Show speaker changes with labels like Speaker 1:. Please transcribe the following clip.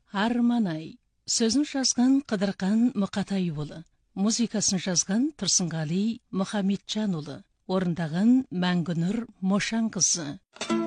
Speaker 1: Арманай. Сөзін жазған Қыдырқан Мұқатайұлы. Музыкасын жазған Тұрсынғали Мұхамеджанұлы. Орындаған Мәңгінұр Мошанқызы.